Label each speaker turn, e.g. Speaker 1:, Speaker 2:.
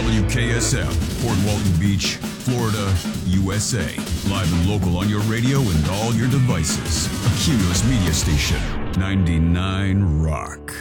Speaker 1: WKSF, Port Walton Beach, Florida, USA. Live and local on your radio and all your devices. A Cumulus Media Station, 99 Rock.